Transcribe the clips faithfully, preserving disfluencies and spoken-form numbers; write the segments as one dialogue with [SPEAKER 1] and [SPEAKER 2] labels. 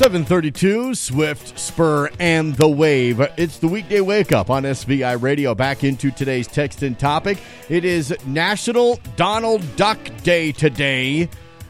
[SPEAKER 1] seven thirty-two, Swift, Spur, and The Wave. It's the weekday wake-up on S V I Radio. Back into today's text and topic. It is National Donald Duck Day today.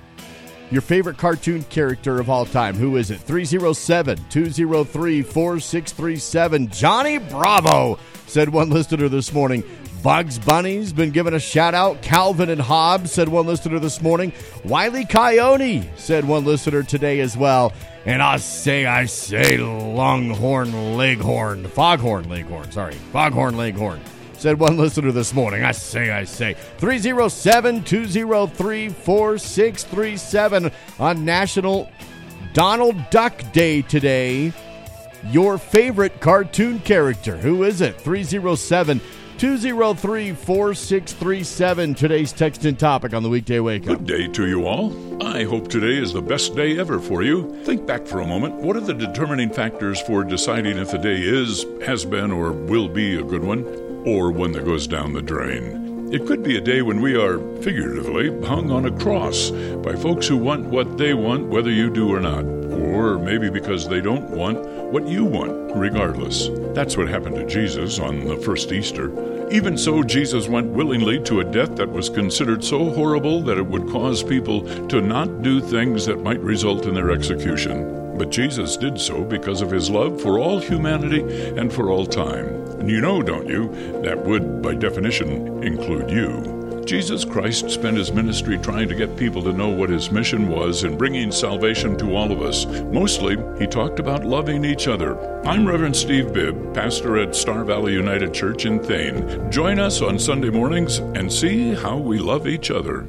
[SPEAKER 1] Your favorite cartoon character of all time. Who is it? three oh seven, two oh three, four six three seven. Johnny Bravo, said one listener this morning. Bugs Bunny's been given a shout-out. Calvin and Hobbes, said one listener this morning. Wile E. Coyote, said one listener today as well. And I say, I say, Longhorn Leghorn. Foghorn Leghorn, sorry. Foghorn Leghorn, said one listener this morning. I say, I say. three oh seven, two oh three, four six three seven on National Donald Duck Day today. Your favorite cartoon character. Who is it? three oh seven, two oh three, four six three seven. Today's text and topic on the weekday wake up.
[SPEAKER 2] Good day to you all. I hope today is the best day ever for you. Think back for a moment. What are the determining factors for deciding if the day is, has been, or will be a good one, or one that goes down the drain? It could be a day when we are, figuratively, hung on a cross by folks who want what they want, whether you do or not. Or maybe because they don't want what you want, regardless. That's what happened to Jesus on the first Easter. Even so, Jesus went willingly to a death that was considered so horrible that it would cause people to not do things that might result in their execution. But Jesus did so because of his love for all humanity and for all time. And you know, don't you, that would, by definition, include you. Jesus Christ spent his ministry trying to get people to know what his mission was in bringing salvation to all of us. Mostly, he talked about loving each other. I'm Reverend Steve Bibb, pastor at Star Valley United Church in Thane. Join us on Sunday mornings and see how we love each other.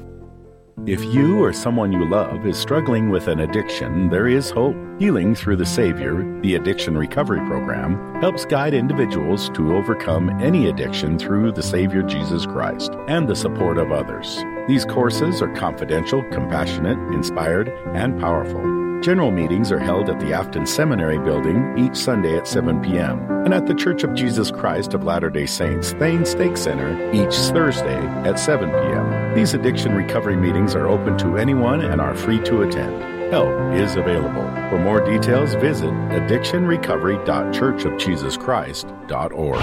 [SPEAKER 3] If you or someone you love is struggling with an addiction, there is hope. Healing Through the Savior, the Addiction Recovery Program, helps guide individuals to overcome any addiction through the Savior Jesus Christ and the support of others. These courses are confidential, compassionate, inspired, and powerful. General meetings are held at the Afton Seminary Building each Sunday at seven p.m. and at the Church of Jesus Christ of Latter-day Saints Thane Stake Center each Thursday at seven p.m. These addiction recovery meetings are open to anyone and are free to attend. Help is available. For more details, visit addiction recovery dot church of jesus christ dot org.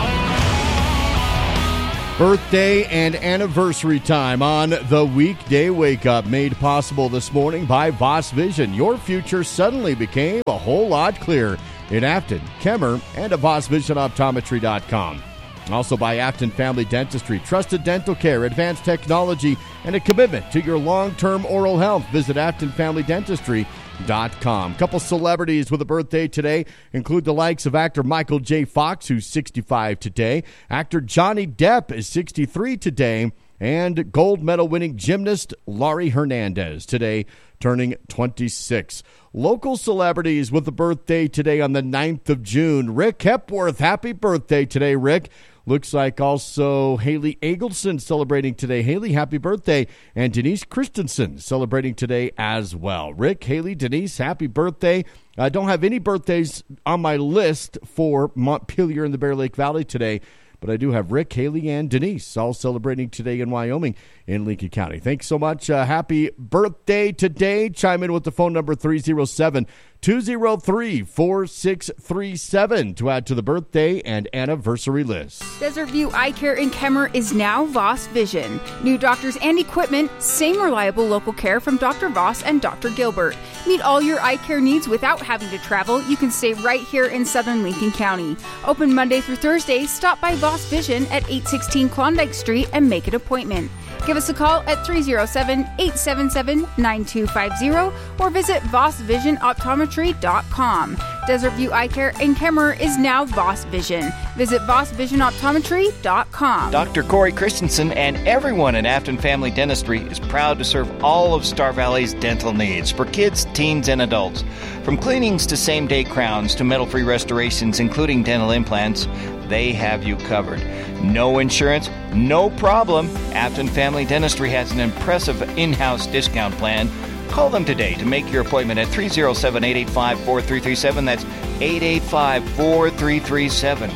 [SPEAKER 1] Birthday and anniversary time on the weekday wake up, made possible this morning by Voss Vision. Your future suddenly became a whole lot clearer in Afton, Kemmer, and at voss vision optometry dot com. Also by Afton Family Dentistry, trusted dental care, advanced technology, and a commitment to your long-term oral health. Visit afton family dentistry dot com. Couple celebrities with a birthday today include the likes of actor Michael J. Fox, who's sixty-five today. Actor Johnny Depp is sixty-three today. And gold medal winning gymnast Laurie Hernandez today turning twenty-six. Local celebrities with a birthday today on the ninth of June. Rick Hepworth, happy birthday today, Rick. Looks like also Haley Eggleston celebrating today. Haley, happy birthday. And Denise Christensen celebrating today as well. Rick, Haley, Denise, happy birthday. I don't have any birthdays on my list for Montpelier in the Bear Lake Valley today, but I do have Rick, Haley, and Denise all celebrating today in Wyoming in Lincoln County. Thanks so much. Uh, happy birthday today. Chime in with the phone number three oh seven, two oh three, four six three seven to add to the birthday and anniversary list.
[SPEAKER 4] Desert View Eye Care in Kemmer is now Voss Vision. New doctors and equipment, same reliable local care from Doctor Voss and Doctor Gilbert. Meet all your eye care needs without having to travel. You can stay right here in southern Lincoln County. Open Monday through Thursday. Stop by Voss Vision at eight sixteen Klondike Street and make an appointment. Give us a call at three oh seven, eight seven seven, nine two five oh or visit voss vision optometry dot com. Desert View Eye Care in Kemmer is now Voss Vision. Visit voss vision optometry dot com.
[SPEAKER 5] Doctor Corey Christensen and everyone in Afton Family Dentistry is proud to serve all of Star Valley's dental needs for kids, teens, and adults. From cleanings to same-day crowns to metal-free restorations, including dental implants, they have you covered. No insurance, no problem. Afton Family Dentistry has an impressive in-house discount plan. Call them today to make your appointment at three oh seven, eight eight five, four three three seven. That's eight eight five, four three three seven.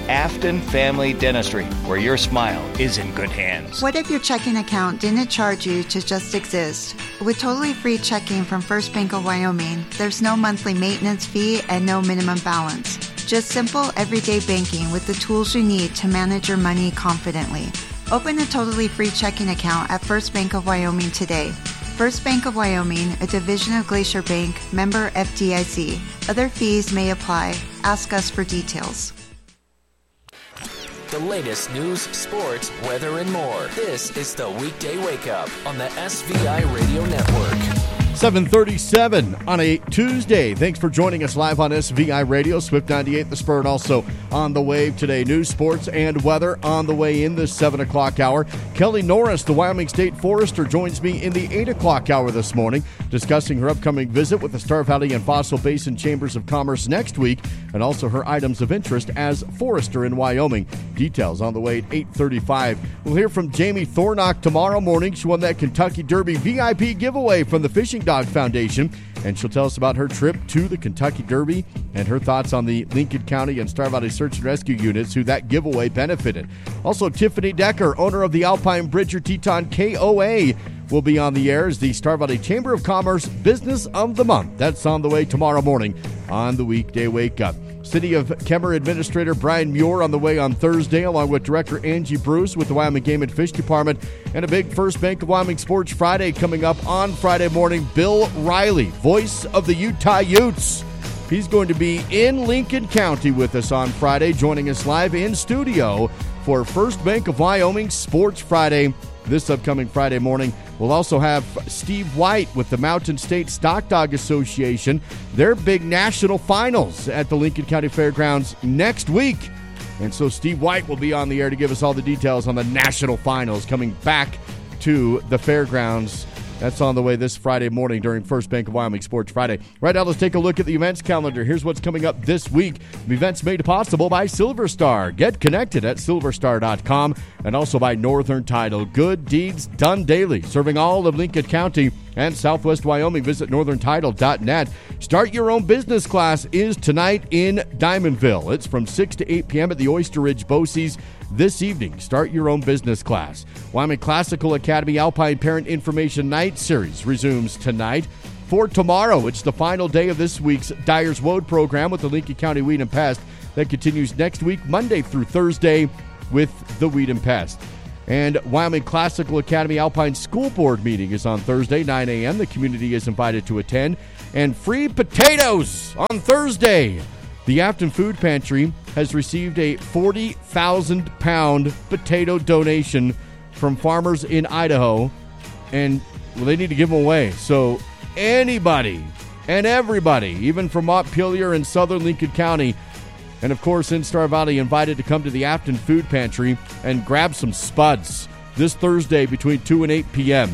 [SPEAKER 5] Afton Family Dentistry, where your smile is in good hands.
[SPEAKER 6] What if your checking account didn't charge you to just exist? With totally free checking from First Bank of Wyoming, there's no monthly maintenance fee and no minimum balance. Just simple, everyday banking with the tools you need to manage your money confidently. Open a totally free checking account at First Bank of Wyoming today. First Bank of Wyoming, a division of Glacier Bank, member F D I C. Other fees may apply. Ask us for details.
[SPEAKER 7] The latest news, sports, weather, and more. This is the Weekday Wake Up on the S V I Radio Network.
[SPEAKER 1] seven thirty-seven on a Tuesday. Thanks for joining us live on S V I Radio, Swift ninety-eight, The Spur, and also on the Wave today. News, sports, and weather on the way in this seven o'clock hour. Kelly Norris, the Wyoming State Forester, joins me in the eight o'clock hour this morning, discussing her upcoming visit with the Star Valley and Fossil Basin Chambers of Commerce next week, and also her items of interest as forester in Wyoming. Details on the way at eight thirty-five. We'll hear from Jamie Thornock tomorrow morning. She won that Kentucky Derby V I P giveaway from the Fishing Dog Foundation, and she'll tell us about her trip to the Kentucky Derby and her thoughts on the Lincoln County and Star Valley Search and Rescue units who that giveaway benefited. Also, Tiffany Decker, owner of the Alpine Bridger Teton K O A, will be on the air as the Star Valley Chamber of Commerce Business of the Month. That's on the way tomorrow morning on the Weekday Wake Up. City of Kemmer Administrator Brian Muir on the way on Thursday, along with Director Angie Bruce with the Wyoming Game and Fish Department, and a big First Bank of Wyoming Sports Friday coming up on Friday morning. Bill Riley, voice of the Utah Utes. He's going to be in Lincoln County with us on Friday, joining us live in studio for First Bank of Wyoming Sports Friday this upcoming Friday morning. We'll also have Steve White with the Mountain State Stock Dog Association, their big national finals at the Lincoln County Fairgrounds next week. And so Steve White will be on the air to give us all the details on the national finals coming back to the fairgrounds. That's on the way this Friday morning during First Bank of Wyoming Sports Friday. Right now, let's take a look at the events calendar. Here's what's coming up this week. The events made possible by Silver Star. Get connected at silver star dot com, and also by Northern Title. Good deeds done daily, serving all of Lincoln County and Southwest Wyoming. Visit northern title dot net. Start Your Own Business class is tonight in Diamondville. It's from six to eight p.m. at the Oyster Ridge Bosse's. This evening, Start Your Own Business class. Wyoming Classical Academy Alpine Parent Information Night Series resumes tonight. For tomorrow, it's the final day of this week's Dyer's Woad program with the Lincoln County Weed and Pest. That continues next week, Monday through Thursday, with the Weed and Pest. And Wyoming Classical Academy Alpine School Board meeting is on Thursday, nine a.m. The community is invited to attend. And free potatoes on Thursday. The Afton Food Pantry has received a forty thousand pound potato donation from farmers in Idaho, and well, they need to give them away. So anybody and everybody, even from Montpelier and southern Lincoln County, and of course in Star Valley, invited to come to the Afton Food Pantry and grab some spuds this Thursday between two and eight p.m.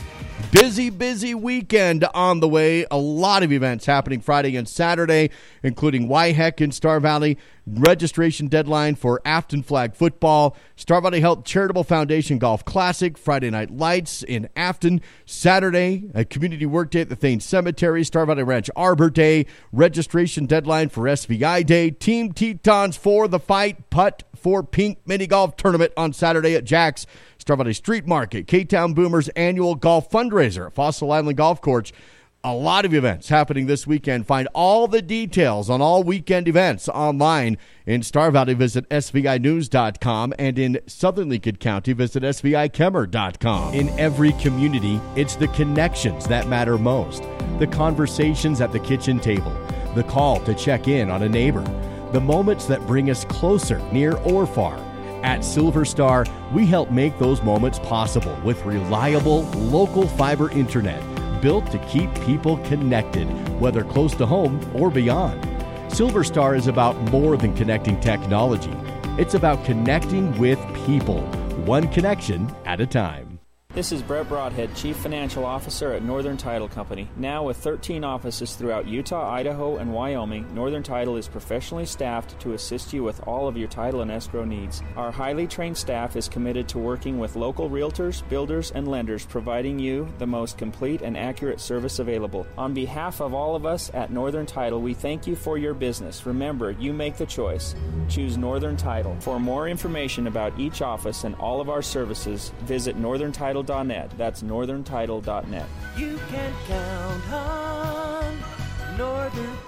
[SPEAKER 1] Busy, busy weekend on the way. A lot of events happening Friday and Saturday, including Y H E C in Star Valley, registration deadline for Afton Flag Football, Star Valley Health Charitable Foundation Golf Classic, Friday Night Lights in Afton, Saturday, a community work day at the Thames Cemetery, Star Valley Ranch Arbor Day, registration deadline for S V I Day, Team Tetons for the Fight Putt for Pink Mini Golf Tournament on Saturday at Jack's, Star Valley Street Market, K-Town Boomers annual golf fundraiser at Fossil Island Golf Course. A lot of events happening this weekend. Find all the details on all weekend events online in Star Valley. Visit S V I news dot com, and in Southern Lincoln County, visit S V I kemmer dot com. In every community, it's the connections that matter most. The conversations at the kitchen table, the call to check in on a neighbor, the moments that bring us closer, near or far. At Silver Star, we help make those moments possible with reliable, local fiber internet built to keep people connected, whether close to home or beyond. Silver Star is about more than connecting technology. It's about connecting with people, one connection at a time.
[SPEAKER 8] This is Brett Broadhead, Chief Financial Officer at Northern Title Company. Now with thirteen offices throughout Utah, Idaho, and Wyoming, Northern Title is professionally staffed to assist you with all of your title and escrow needs. Our highly trained staff is committed to working with local realtors, builders, and lenders, providing you the most complete and accurate service available. On behalf of all of us at Northern Title, we thank you for your business. Remember, you make the choice. Choose Northern Title. For more information about each office and all of our services, visit northern title dot net. That's northern title dot net.
[SPEAKER 9] You can count on Northern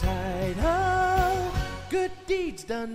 [SPEAKER 9] Title. Good deeds done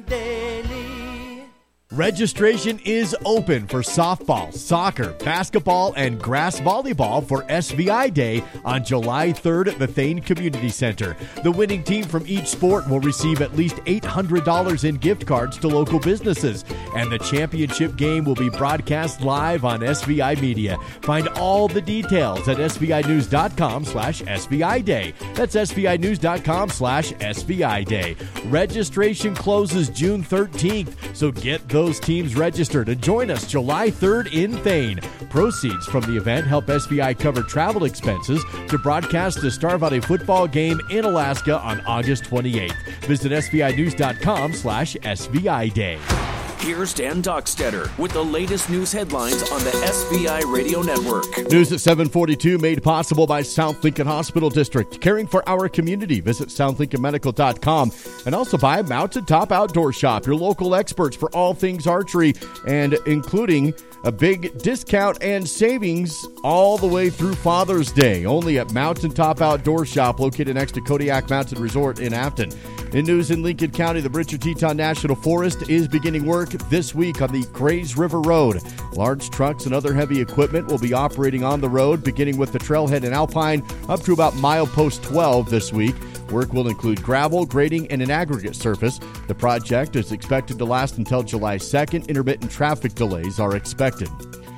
[SPEAKER 9] daily.
[SPEAKER 1] Registration is open for softball, soccer, basketball, and grass volleyball for S V I Day on July third at the Thane Community Center. The winning team from each sport will receive at least eight hundred dollars in gift cards to local businesses, and the championship game will be broadcast live on S V I Media. Find all the details at s v i news dot com slash S V I Day. That's s v i news dot com slash S V I Day. Registration closes June thirteenth, so get those teams registered and join us July third in Thane. Proceeds from the event help S V I cover travel expenses to broadcast the Star Valley football game in Alaska on August twenty-eighth. Visit s v i news dot com slash S V I Day.
[SPEAKER 7] Here's Dan Dockstetter with the latest news headlines on the S V I Radio Network.
[SPEAKER 1] News at seven forty-two made possible by South Lincoln Hospital District. Caring for our community. Visit south lincoln medical dot com. And also by Mountain Top Outdoor Shop, your local experts for all things archery, and including a big discount and savings all the way through Father's Day. Only at Mountain Top Outdoor Shop, located next to Kodiak Mountain Resort in Afton. In news in Lincoln County, the Bridger Teton National Forest is beginning work this week on the Grays River Road. Large trucks and other heavy equipment will be operating on the road, beginning with the Trailhead in Alpine up to about milepost twelve this week. Work will include gravel, grading, and an aggregate surface. The project is expected to last until July second. Intermittent traffic delays are expected.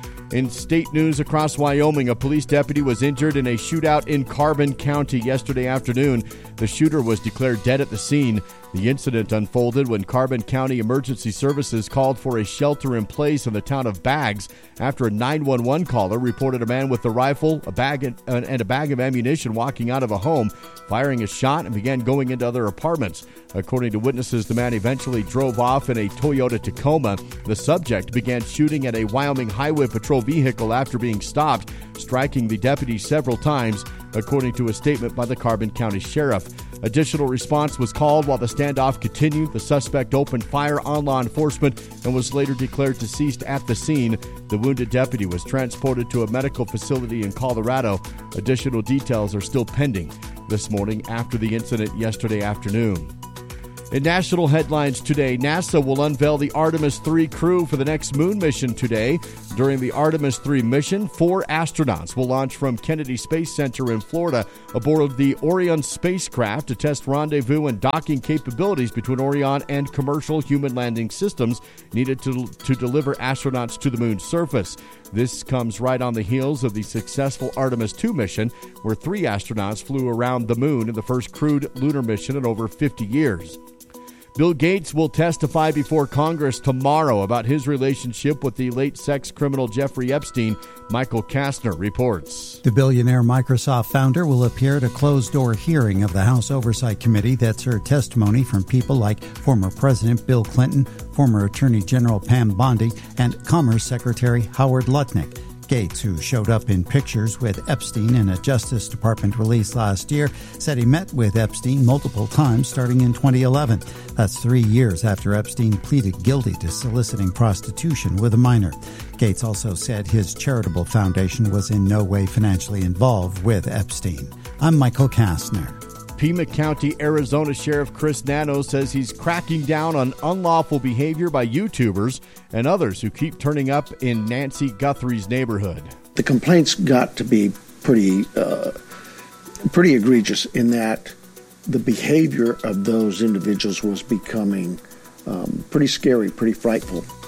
[SPEAKER 1] In state news across Wyoming, a police deputy was injured in a shootout in Carbon County yesterday afternoon. The shooter was declared dead at the scene. The incident unfolded when Carbon County Emergency Services called for a shelter in place in the town of Baggs after a nine one one caller reported a man with a rifle, a bag, and a bag of ammunition walking out of a home, firing a shot and began going into other apartments. According to witnesses, the man eventually drove off in a Toyota Tacoma. The subject began shooting at a Wyoming Highway Patrol vehicle after being stopped, striking the deputy several times, according to a statement by the Carbon County Sheriff. Additional response was called while the standoff continued. The suspect opened fire on law enforcement and was later declared deceased at the scene. The wounded deputy was transported to a medical facility in Colorado. Additional details are still pending this morning after the incident yesterday afternoon. In national headlines today, NASA will unveil the Artemis three crew for the next moon mission today. During the Artemis three mission, four astronauts will launch from Kennedy Space Center in Florida aboard the Orion spacecraft to test rendezvous and docking capabilities between Orion and commercial human landing systems needed to, to deliver astronauts to the moon's surface. This comes right on the heels of the successful Artemis two mission, where three astronauts flew around the moon in the first crewed lunar mission in over fifty years. Bill Gates will testify before Congress tomorrow about his relationship with the late sex criminal Jeffrey Epstein. Michael Kastner reports.
[SPEAKER 10] The billionaire Microsoft founder will appear at a closed-door hearing of the House Oversight Committee that's heard testimony from people like former President Bill Clinton, former Attorney General Pam Bondi, and Commerce Secretary Howard Lutnick. Gates, who showed up in pictures with Epstein in a Justice Department release last year, said he met with Epstein multiple times starting in twenty eleven. That's three years after Epstein pleaded guilty to soliciting prostitution with a minor. Gates also said his charitable foundation was in no way financially involved with Epstein. I'm Michael Kastner.
[SPEAKER 1] Pima County, Arizona Sheriff Chris Nano says he's cracking down on unlawful behavior by YouTubers and others who keep turning up in Nancy Guthrie's neighborhood.
[SPEAKER 11] The complaints got to be pretty, uh, pretty egregious in that the behavior of those individuals was becoming um, pretty scary, pretty frightful.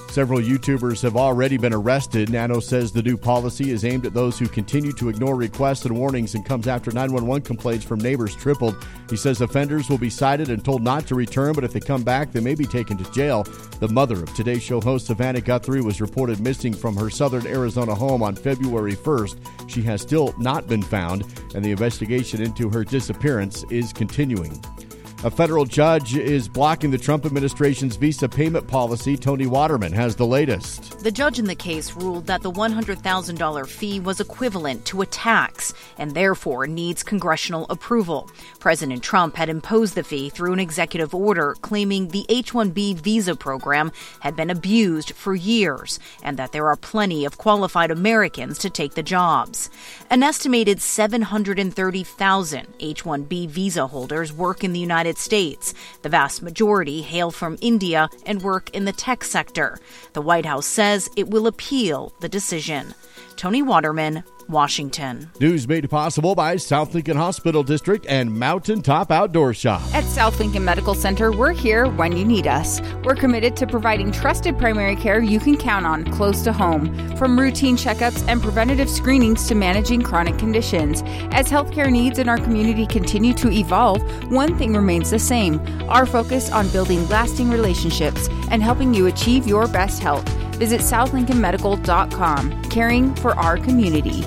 [SPEAKER 1] Several YouTubers have already been arrested. Nano says the new policy is aimed at those who continue to ignore requests and warnings and comes after nine one one complaints from neighbors tripled. He says offenders will be cited and told not to return, but if they come back, they may be taken to jail. The mother of Today Show host Savannah Guthrie was reported missing from her southern Arizona home on February first. She has still not been found, and the investigation into her disappearance is continuing. A federal judge is blocking the Trump administration's visa payment policy. Tony Waterman has the latest.
[SPEAKER 12] The judge in the case ruled that the one hundred thousand dollars fee was equivalent to a tax and therefore needs congressional approval. President Trump had imposed the fee through an executive order claiming the H one B visa program had been abused for years and that there are plenty of qualified Americans to take the jobs. An estimated seven hundred thirty thousand H one B visa holders work in the United States. The vast majority hail from India and work in the tech sector. The White House says it will appeal the decision. Tony Waterman, Washington.
[SPEAKER 1] News made possible by South Lincoln Hospital District and Mountaintop Outdoor Shop.
[SPEAKER 4] At South Lincoln Medical Center, we're here when you need us. We're committed to providing trusted primary care you can count on close to home, from routine checkups and preventative screenings to managing chronic conditions. As healthcare needs in our community continue to evolve, one thing remains the same: our focus on building lasting relationships and helping you achieve your best health. Visit south lincoln medical dot com, caring for our community.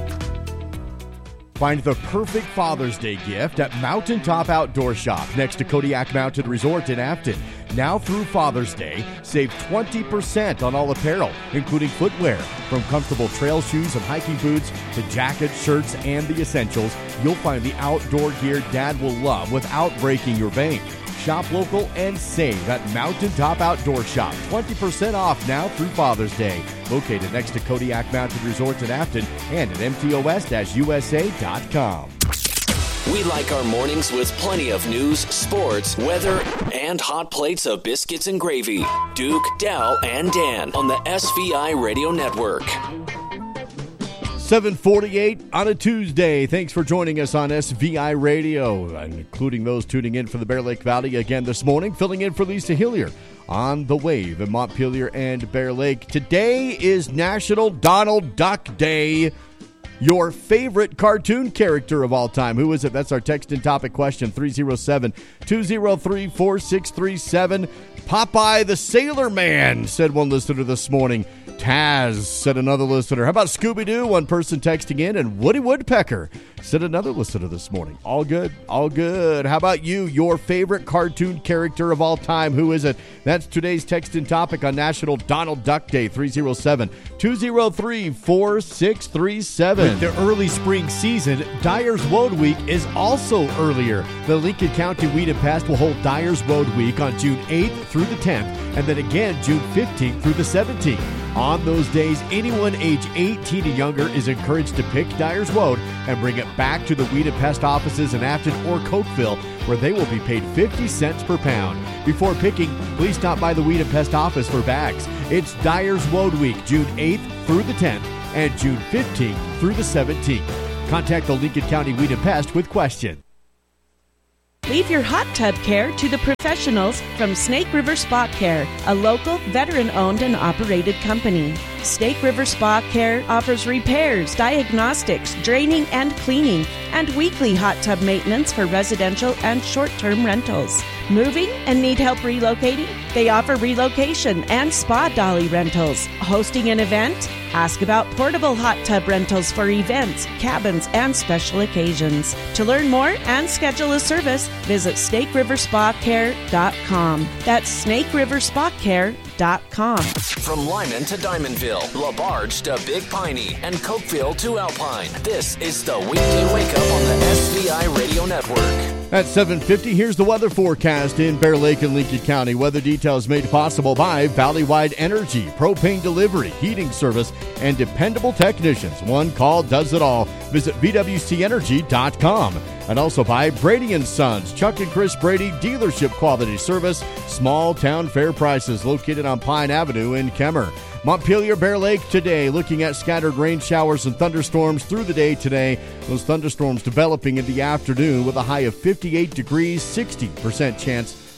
[SPEAKER 1] Find the perfect Father's Day gift at Mountaintop Outdoor Shop next to Kodiak Mountain Resort in Afton. Now through Father's Day, save twenty percent on all apparel, including footwear. From comfortable trail shoes and hiking boots to jackets, shirts, and the essentials, you'll find the outdoor gear Dad will love without breaking your bank. Shop local and save at Mountaintop Outdoor Shop. twenty percent off now through Father's Day. Located next to Kodiak Mountain Resort in Afton and at M T O S U S A dot com.
[SPEAKER 7] We like our mornings with plenty of news, sports, weather, and hot plates of biscuits and gravy. Duke, Dal, and Dan on the S V I Radio Network.
[SPEAKER 1] seven forty-eight on a Tuesday. Thanks for joining us on S V I Radio, including those tuning in from the Bear Lake Valley again this morning, filling in for Lisa Hillier on the Wave in Montpelier and Bear Lake. Today is National Donald Duck Day. Your favorite cartoon character of all time. Who is it? That's our text and topic question, three oh seven, two oh three, four six three seven. Popeye the Sailor Man, said one listener this morning. Taz, said another listener. How about Scooby-Doo? One person texting in. And Woody Woodpecker, said another listener this morning. All good, all good. How about you? Your favorite cartoon character of all time. Who is it? That's today's text and topic on National Donald Duck Day, three oh seven, two oh three, four six three seven. With the early spring season, Dyer's Woad Week is also earlier. The Lincoln County Weed and Pest will hold Dyer's Woad Week on June eighth through the tenth, and then again June fifteenth through the seventeenth. On those days, anyone age eighteen and younger is encouraged to pick Dyer's Woad and bring it back to the Weed and Pest offices in Afton or Cokeville, where they will be paid fifty cents per pound. Before picking, please stop by the Weed and Pest office for bags. It's Dyer's Woad Week, June eighth through the tenth and June fifteenth through the seventeenth. Contact the Lincoln County Weed and Pest with questions.
[SPEAKER 13] Leave your hot tub care to the professionals from Snake River Spa Care, a local veteran-owned and operated company. Snake River Spa Care offers repairs, diagnostics, draining and cleaning, and weekly hot tub maintenance for residential and short-term rentals. Moving and need help relocating? They offer relocation and spa dolly rentals. Hosting an event? Ask about portable hot tub rentals for events, cabins, and special occasions. To learn more and schedule a service, visit snake river spa care dot com. That's snake river spa care dot com.
[SPEAKER 7] From Lyman to Diamondville, LaBarge to Big Piney, and Cokeville to Alpine, this is the Weekday Wake Up on the S V I Radio Network.
[SPEAKER 1] At seven fifty, here's the weather forecast in Bear Lake and Lincoln County. Weather details made possible by Valleywide Energy, propane delivery, heating service, and dependable technicians. One call does it all. Visit v w c energy dot com. And also by Brady and Sons, Chuck and Chris Brady Dealership Quality Service, small town fair prices located on Pine Avenue in Kemmer. Montpelier, Bear Lake today, looking at scattered rain showers and thunderstorms through the day today. Those thunderstorms developing in the afternoon with a high of fifty-eight degrees, sixty percent chance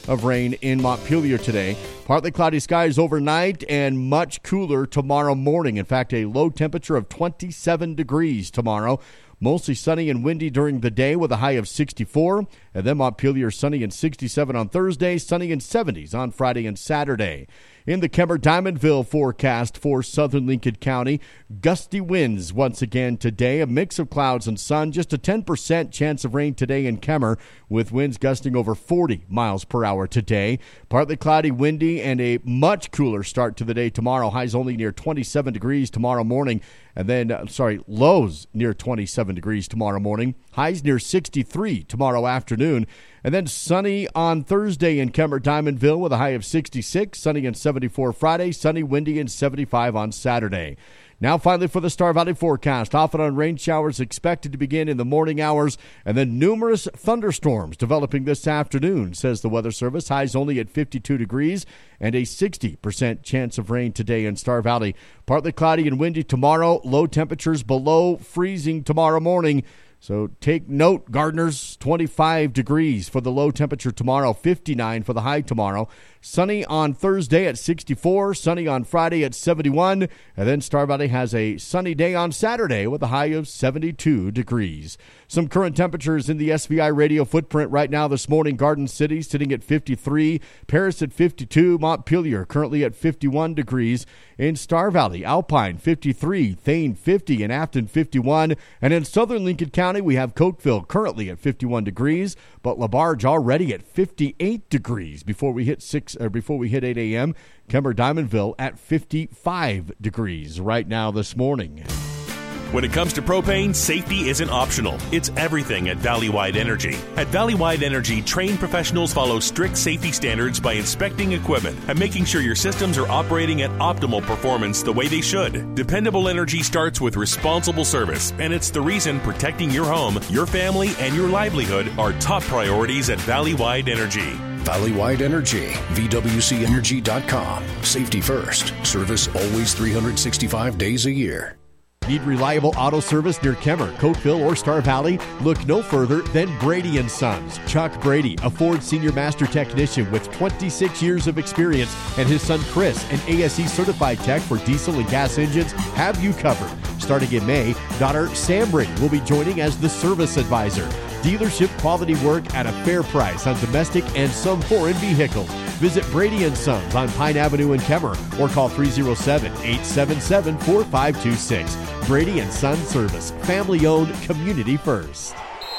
[SPEAKER 1] of rain in Montpelier today. Partly cloudy skies overnight and much cooler tomorrow morning. In fact, a low temperature of twenty-seven degrees tomorrow. Mostly sunny and windy during the day with a high of sixty-four. And then Montpelier sunny and sixty-seven on Thursday, sunny and seventies on Friday and Saturday. In the Kemmer-Diamondville forecast for southern Lincoln County, gusty winds once again today, a mix of clouds and sun, just a ten percent chance of rain today in Kemmer, with winds gusting over forty miles per hour today. Partly cloudy, windy, and a much cooler start to the day tomorrow. Highs only near twenty-seven degrees tomorrow morning, and then, uh, sorry, lows near twenty-seven degrees tomorrow morning. Highs near sixty-three tomorrow afternoon. And then sunny on Thursday in Kemmer-Diamondville with a high of sixty-six, sunny and seventy-four Friday, sunny, windy, and seventy-five on Saturday. Now finally for the Star Valley forecast. Off and on rain showers expected to begin in the morning hours, and then numerous thunderstorms developing this afternoon, says the Weather Service. Highs only at fifty-two degrees and a sixty percent chance of rain today in Star Valley. Partly cloudy and windy tomorrow. Low temperatures below freezing tomorrow morning. So take note, gardeners, twenty-five degrees for the low temperature tomorrow, fifty-nine for the high tomorrow. Sunny on Thursday at sixty-four, sunny on Friday at seventy-one, and then Star Valley has a sunny day on Saturday with a high of seventy-two degrees. Some current temperatures in the S V I radio footprint right now this morning. Garden City sitting at fifty-three, Paris at fifty-two, Montpelier currently at fifty-one degrees. In Star Valley, Alpine fifty-three, Thane fifty, and Afton fifty-one. And in southern Lincoln County, we have Cokeville currently at fifty-one degrees, but LaBarge already at fifty-eight degrees before we hit six or before we hit eight a.m. Kemmer-Diamondville at fifty-five degrees right now this morning.
[SPEAKER 14] When it comes to propane, safety isn't optional. It's everything at Valley-Wide Energy. At Valley-Wide Energy, trained professionals follow strict safety standards by inspecting equipment and making sure your systems are operating at optimal performance the way they should. Dependable energy starts with responsible service, and it's the reason protecting your home, your family, and your livelihood are top priorities at Valley-Wide Energy.
[SPEAKER 15] Valley-Wide Energy, V W C energy dot com. Safety first. Service always three hundred sixty-five days a year.
[SPEAKER 1] Need reliable auto service near Kemmer, Cokeville, or Star Valley? Look no further than Brady and Sons. Chuck Brady, a Ford Senior Master Technician with twenty-six years of experience, and his son Chris, an A S E certified tech for diesel and gas engines, have you covered. Starting in May, daughter Sam Brady will be joining as the service advisor. Dealership quality work at a fair price on domestic and some foreign vehicles. Visit Brady and Sons on Pine Avenue in Kemmer or call three oh seven, eight seven seven, four five two six. Brady and Sons Service, family owned, community first.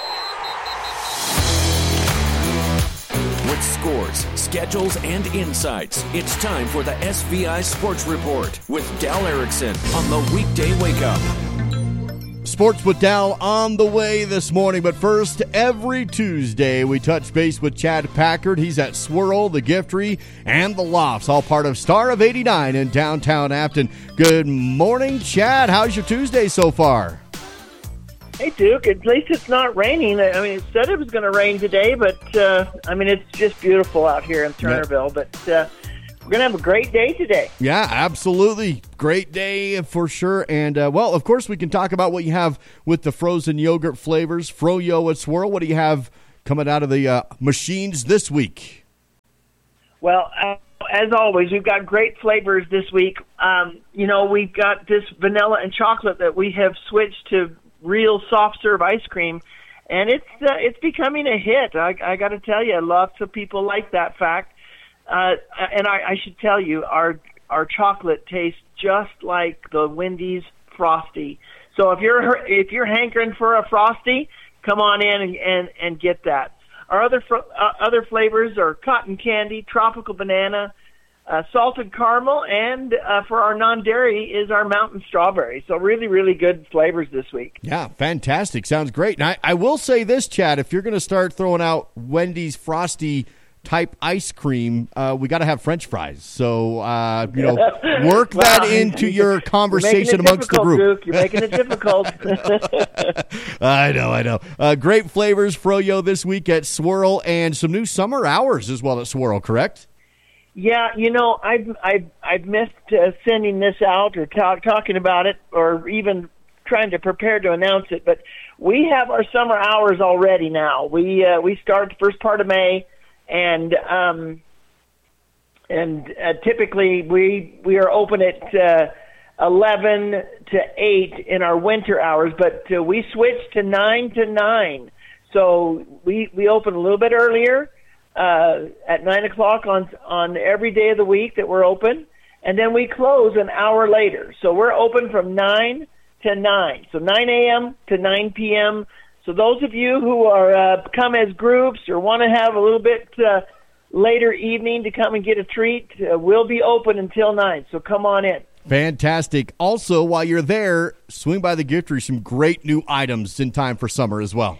[SPEAKER 7] With scores, schedules, and insights, it's time for the S V I Sports Report with Dal Erickson on the Weekday Wake Up.
[SPEAKER 1] Sports with Dal on the way this morning, but first, every Tuesday we touch base with Chad Packard. He's at Swirl, the Giftery, and the Lofts, all part of Star of eighty-nine in downtown Afton. Good morning, Chad. How's your Tuesday so far?
[SPEAKER 16] Hey, Duke, at least it's not raining. I mean, it said it was going to rain today, but, uh, I mean, it's just beautiful out here in Turnerville, yeah. but... Uh, We're going to have a great day today.
[SPEAKER 1] Yeah, absolutely. Great day for sure. And, uh, well, of course, we can talk about what you have with the frozen yogurt flavors. Froyo at Swirl, what do you have coming out of the uh, machines this week?
[SPEAKER 16] Well, uh, as always, we've got great flavors this week. Um, you know, we've got this vanilla and chocolate that we have switched to real soft serve ice cream. And it's uh, it's becoming a hit. I, I got to tell you, lots of people like that fact. Uh, and I, I should tell you, our our chocolate tastes just like the Wendy's Frosty. So if you're if you're hankering for a Frosty, come on in and, and, and get that. Our other fr- uh, other flavors are cotton candy, tropical banana, uh, salted caramel, and uh, for our non-dairy is our mountain strawberry. So really, really good flavors this week.
[SPEAKER 1] Yeah, fantastic. Sounds great. And I, I will say this, Chad, if you're going to start throwing out Wendy's Frosty type ice cream, uh, we got to have French fries. So, uh, you know, work wow. that into your conversation amongst the group.
[SPEAKER 16] Duke. You're making it difficult.
[SPEAKER 1] I know, I know. Uh, great flavors, Froyo, this week at Swirl, and some new summer hours as well at Swirl, correct?
[SPEAKER 16] Yeah, you know, I've I've I've missed uh, sending this out or talk, talking about it, or even trying to prepare to announce it. But we have our summer hours already now. We uh, we start the first part of May. and um, and uh, typically we we are open at uh, eleven to eight in our winter hours, but uh, we switched to nine to nine. So we we open a little bit earlier uh, at nine o'clock on on every day of the week that we're open, and then we close an hour later. So we're open from nine to nine. So nine a.m. to nine p.m. So those of you who are uh, come as groups or want to have a little bit uh, later evening to come and get a treat, uh, we'll be open until nine. So come on in.
[SPEAKER 1] Fantastic. Also, while you're there, swing by the giftery. Some great new items in time for summer as well.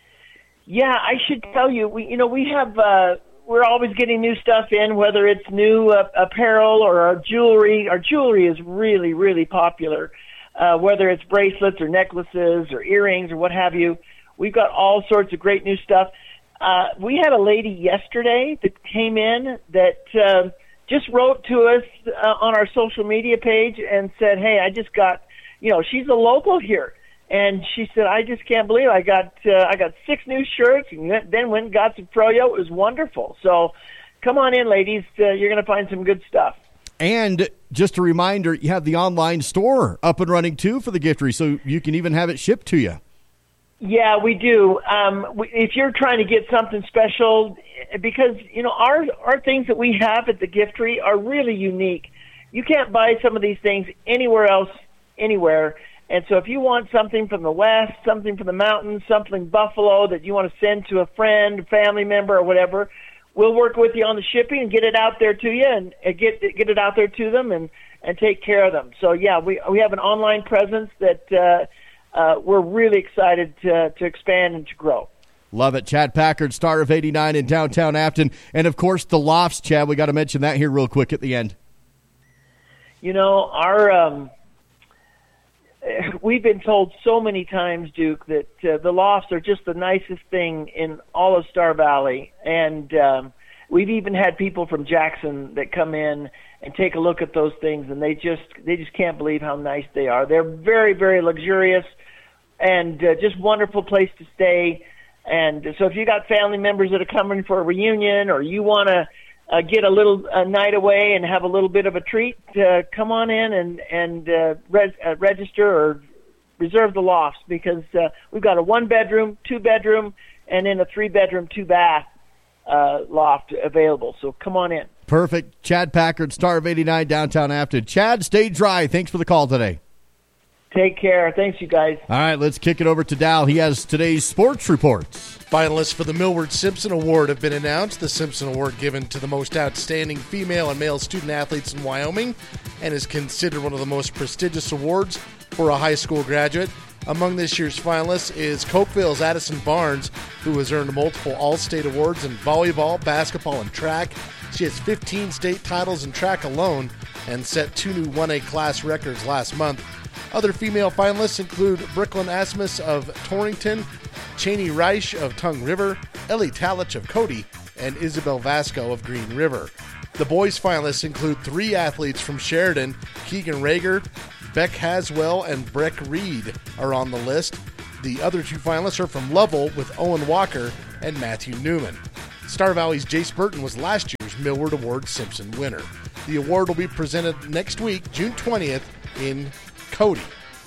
[SPEAKER 16] Yeah, I should tell you, we you know we have uh, we're always getting new stuff in, whether it's new uh, apparel or our jewelry. Our jewelry is really really popular, uh, whether it's bracelets or necklaces or earrings or what have you. We've got all sorts of great new stuff. Uh, we had a lady yesterday that came in that uh, just wrote to us uh, on our social media page and said, "Hey, I just got, you know, she's a local here." And she said, "I just can't believe it. I got uh, I got six new shirts, and then went and got some froyo. It was wonderful." So, come on in, ladies. Uh, you're going to find some good stuff.
[SPEAKER 1] And just a reminder, you have the online store up and running too for the giftery, so you can even have it shipped to you.
[SPEAKER 16] Yeah, we do. Um, we, if you're trying to get something special, because you know our our things that we have at the giftery are really unique. You can't buy some of these things anywhere else, anywhere. And so if you want something from the West, something from the mountains, something Buffalo that you want to send to a friend, family member, or whatever, we'll work with you on the shipping and get it out there to you and get get it out there to them and, and take care of them. So, yeah, we we have an online presence that uh, uh, we're really excited to, to expand and to grow.
[SPEAKER 1] Love it. Chad Packard, star of eighty-nine in downtown Afton. And, of course, the Lofts, Chad. We got to mention that here real quick at the end.
[SPEAKER 16] You know, our um, – we've been told so many times, Duke, that uh, the Lofts are just the nicest thing in all of Star Valley. And um, we've even had people from Jackson that come in and take a look at those things, and they just they just can't believe how nice they are. They're very, very luxurious and uh, just wonderful place to stay. And so if you got family members that are coming for a reunion or you want to Uh, get a little uh, night away and have a little bit of a treat, uh, come on in and, and uh, res- uh, register or reserve the Lofts, because uh, we've got a one-bedroom, two-bedroom, and then a three-bedroom, two-bath uh, loft available. So come on in.
[SPEAKER 1] Perfect. Chad Packard, star of eighty-nine, downtown Afton. Chad, stay dry. Thanks for the call today.
[SPEAKER 16] Take care. Thanks, you guys.
[SPEAKER 1] All right, let's kick it over to Dal. He has today's sports reports.
[SPEAKER 17] Finalists for the Millward Simpson Award have been announced. The Simpson Award given to the most outstanding female and male student athletes in Wyoming and is considered one of the most prestigious awards for a high school graduate. Among this year's finalists is Cokeville's Addison Barnes, who has earned multiple All-State awards in volleyball, basketball, and track. She has fifteen state titles in track alone and set two new one A class records last month. Other female finalists include Brooklyn Asmus of Torrington, Cheney Reich of Tongue River, Ellie Talich of Cody, and Isabel Vasco of Green River. The boys finalists include three athletes from Sheridan. Keegan Rager, Beck Haswell, and Breck Reed are on the list. The other two finalists are from Lovell with Owen Walker and Matthew Newman. Star Valley's Jace Burton was last year's Millward Award Simpson winner. The award will be presented next week, June twentieth, in Cody.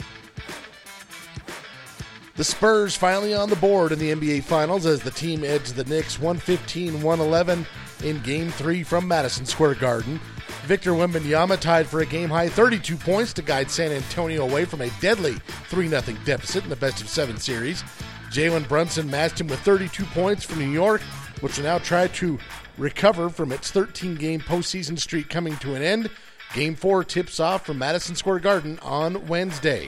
[SPEAKER 17] The Spurs finally on the board in the N B A Finals as the team edged the Knicks one fifteen to one eleven in Game three from Madison Square Garden. Victor Wembanyama tied for a game-high thirty-two points to guide San Antonio away from a deadly three nothing deficit in the best-of-seven series. Jalen Brunson matched him with thirty-two points for New York, which will now try to recover from its thirteen-game postseason streak coming to an end. Game four tips off from Madison Square Garden on Wednesday.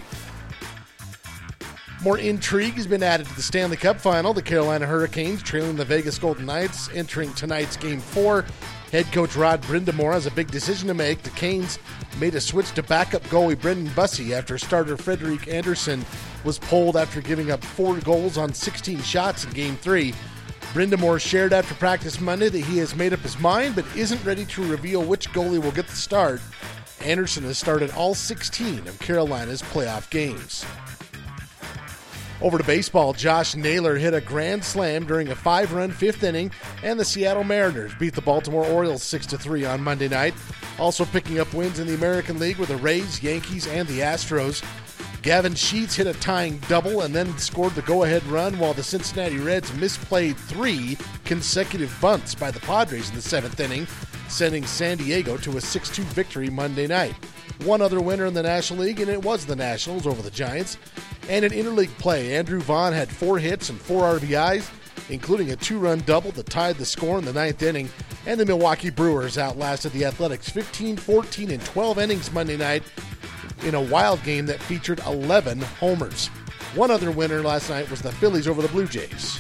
[SPEAKER 17] More intrigue has been added to the Stanley Cup Final. The Carolina Hurricanes trailing the Vegas Golden Knights entering tonight's Game four. Head coach Rod Brind'Amour has a big decision to make. The Canes made a switch to backup goalie Brendan Bussey after starter Frederik Andersen was pulled after giving up four goals on sixteen shots in Game three. Brind'Amour shared after practice Monday that he has made up his mind but isn't ready to reveal which goalie will get the start. Andersen has started all sixteen of Carolina's playoff games. Over to baseball, Josh Naylor hit a grand slam during a five-run fifth inning, and the Seattle Mariners beat the Baltimore Orioles six to three on Monday night. Also picking up wins in the American League with the Rays, Yankees, and the Astros. Gavin Sheets hit a tying double and then scored the go-ahead run, while the Cincinnati Reds misplayed three consecutive bunts by the Padres in the seventh inning, sending San Diego to a six two victory Monday night. One other winner in the National League, and it was the Nationals over the Giants. And in interleague play, Andrew Vaughn had four hits and four R B Is, including a two-run double that tied the score in the ninth inning. And the Milwaukee Brewers outlasted the Athletics fifteen, fourteen, and twelve innings Monday night in a wild game that featured eleven homers. One other winner last night was the Phillies over the Blue Jays.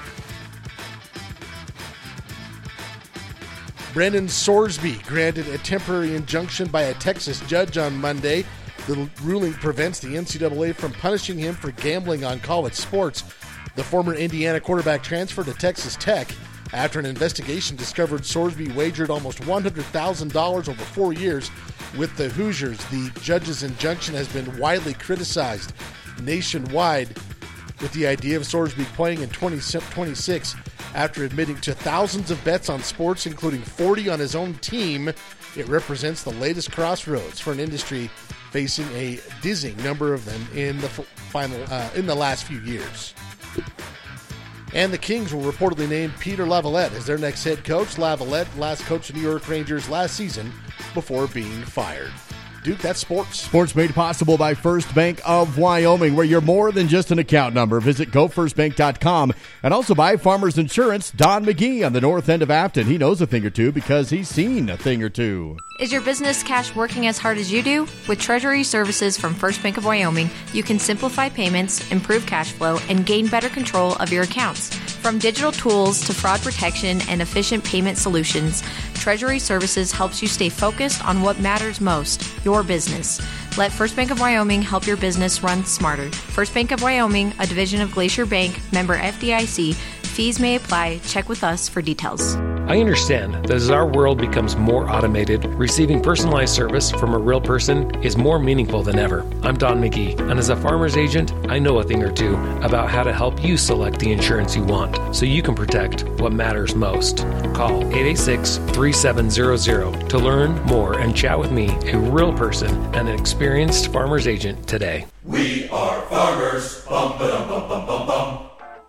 [SPEAKER 17] Brendan Sorsby granted a temporary injunction by a Texas judge on Monday. The ruling prevents the N C double A from punishing him for gambling on college sports. The former Indiana quarterback transferred to Texas Tech after an investigation discovered Sorsby wagered almost one hundred thousand dollars over four years with the Hoosiers. The judge's injunction has been widely criticized nationwide, with the idea of Sorsby playing in twenty twenty-six after admitting to thousands of bets on sports, including forty on his own team. It represents the latest crossroads for an industry facing a dizzying number of them in the final uh, in the last few years. And the Kings will reportedly name Peter Lavalette as their next head coach. Lavalette last coached the New York Rangers last season before being fired. Duke, that's sports.
[SPEAKER 1] Sports made possible by First Bank of Wyoming, where you're more than just an account number. Visit go first bank dot com, and also by Farmers Insurance. Don McGee on the north end of Afton. He knows a thing or two because he's seen a thing or two.
[SPEAKER 18] Is your business cash working as hard as you do? With Treasury Services from First Bank of Wyoming, you can simplify payments, improve cash flow, and gain better control of your accounts. From digital tools to fraud protection and efficient payment solutions, Treasury Services helps you stay focused on what matters most, your business. Let First Bank of Wyoming help your business run smarter. First Bank of Wyoming, a division of Glacier Bank, member F D I C. Fees may apply. Check with us for details.
[SPEAKER 19] I understand that as our world becomes more automated, receiving personalized service from a real person is more meaningful than ever. I'm Don McGee, and as a farmer's agent, I know a thing or two about how to help you select the insurance you want so you can protect what matters most. Call eight eight six, three seven zero zero to learn more and chat with me, a real person and an experienced farmer's agent today.
[SPEAKER 20] We are farmers. Bum, ba-dum, bum, bum, bum, bum.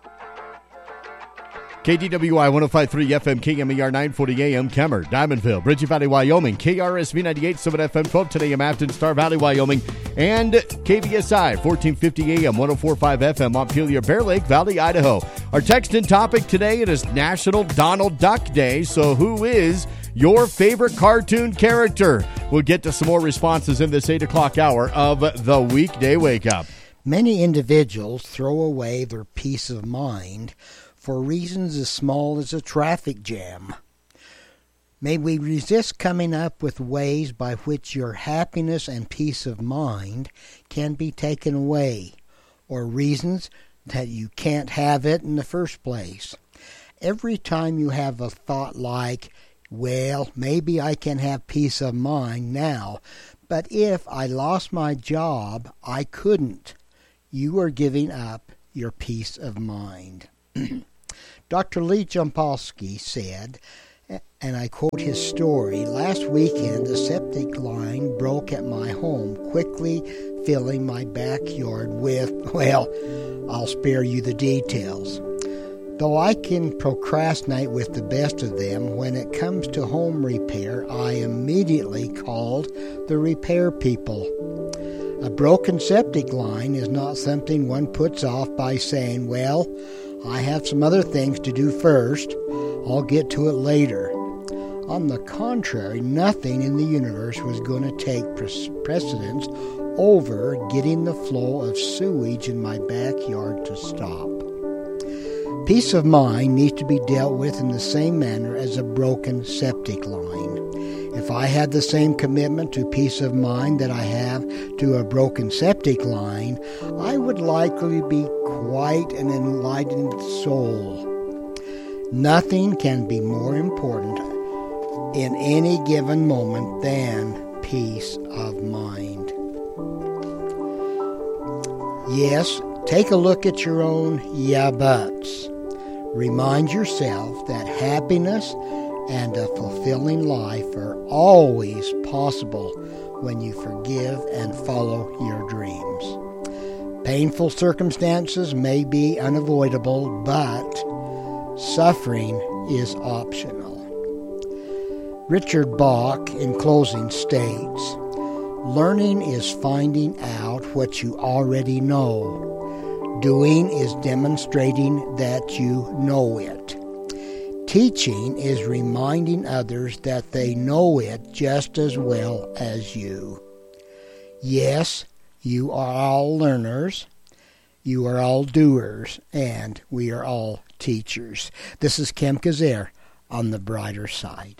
[SPEAKER 1] K D W I one oh five point three F M, K M E R nine forty A M, Kemmer, Diamondville, Bridget Valley, Wyoming, K R S V ninety-eight point seven F M, twelve ten A M, Afton, Star Valley, Wyoming, and K V S I fourteen fifty A M, one oh four point five F M, Montpelier, Bear Lake Valley, Idaho. Our text and topic today, it is National Donald Duck Day, so who is your favorite cartoon character? We'll get to some more responses in this eight o'clock hour of the Weekday Wake Up.
[SPEAKER 21] Many individuals throw away their peace of mind for reasons as small as a traffic jam. May we resist coming up with ways by which your happiness and peace of mind can be taken away, or reasons that you can't have it in the first place. Every time you have a thought like, well, maybe I can have peace of mind now, but if I lost my job, I couldn't, you are giving up your peace of mind. Doctor Lee Jampolsky said, and I quote his story, last weekend a septic line broke at my home, quickly filling my backyard with, well, I'll spare you the details. Though I can procrastinate with the best of them, when it comes to home repair, I immediately called the repair people. A broken septic line is not something one puts off by saying, well, I have some other things to do first. I'll get to it later. On the contrary, nothing in the universe was going to take precedence over getting the flow of sewage in my backyard to stop. Peace of mind needs to be dealt with in the same manner as a broken septic line. If I had the same commitment to peace of mind that I have to a broken septic line, I would likely be quite an enlightened soul. Nothing can be more important in any given moment than peace of mind. Yes, Take a look at your own yeah buts. Remind yourself that happiness and a fulfilling life are always possible when you forgive and follow your dreams. Painful circumstances may be unavoidable, but suffering is optional. Richard Bach, in closing, states, "Learning is finding out what you already know. Doing is demonstrating that you know it. Teaching is reminding others that they know it just as well as you." Yes, you are all learners, you are all doers, and we are all teachers. This is Kem Kazer on the brighter side.